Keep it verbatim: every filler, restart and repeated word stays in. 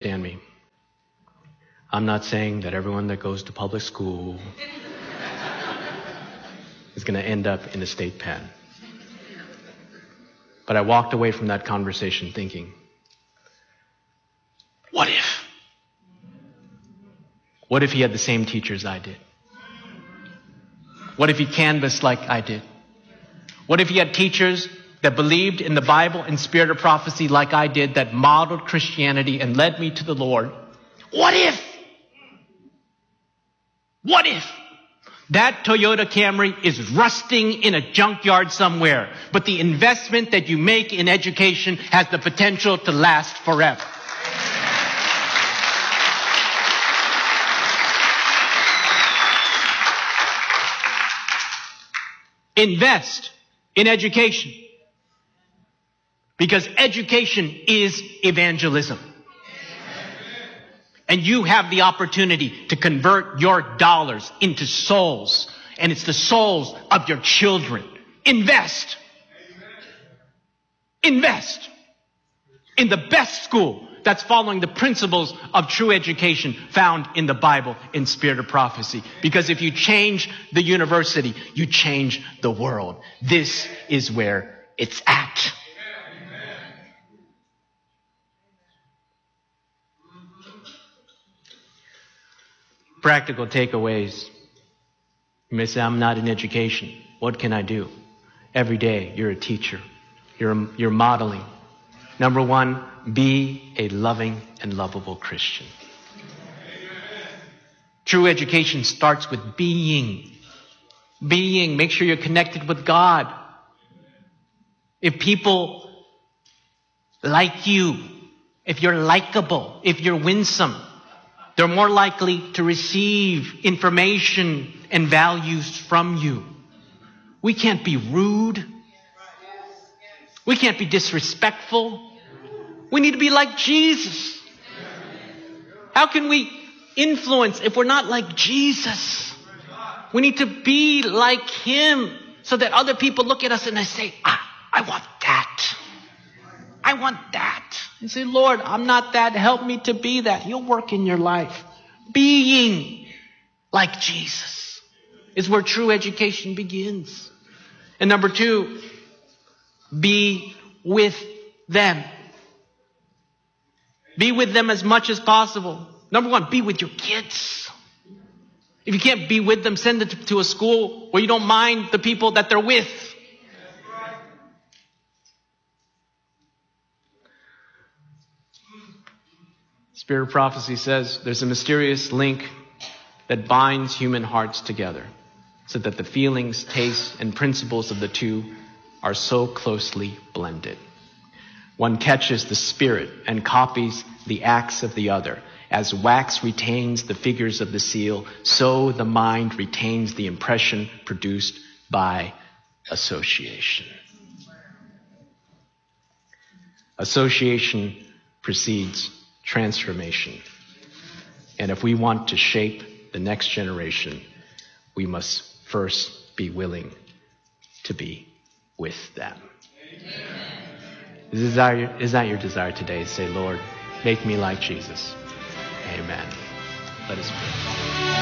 understand me. I'm not saying that everyone that goes to public school is going to end up in a state pen. But I walked away from that conversation thinking, what if? What if he had the same teachers I did? What if he canvassed like I did? What if he had teachers that believed in the Bible and spirit of prophecy like I did, that modeled Christianity and led me to the Lord? What if? What if? That Toyota Camry is rusting in a junkyard somewhere, but the investment that you make in education has the potential to last forever. Invest in education, because education is evangelism. And you have the opportunity to convert your dollars into souls. And it's the souls of your children. Invest. Invest in the best school that's following the principles of true education found in the Bible in spirit of prophecy. Because if you change the university, you change the world. This is where it's at. Practical takeaways. You may say, I'm not in education. What can I do? Every day, you're a teacher. You're, you're modeling. Number one, be a loving and lovable Christian. True education starts with being. Being. Make sure you're connected with God. If people like you, if you're likable, if you're winsome, they're more likely to receive information and values from you. We can't be rude. We can't be disrespectful. We need to be like Jesus. How can we influence if we're not like Jesus? We need to be like Him so that other people look at us and they say, ah, I want that. I want that. And say, Lord, I'm not that. Help me to be that. He'll work in your life. Being like Jesus is where true education begins. And number two, be with them. Be with them as much as possible. Number one, be with your kids. If you can't be with them, send them to a school where you don't mind the people that they're with. Spirit of prophecy says there's a mysterious link that binds human hearts together so that the feelings, tastes, and principles of the two are so closely blended. One catches the spirit and copies the acts of the other. As wax retains the figures of the seal, so the mind retains the impression produced by association. Association precedes transformation. And if we want to shape the next generation, we must first be willing to be with them. Is that, your, is that your desire today? Say, Lord, make me like Jesus. Amen. Let us pray.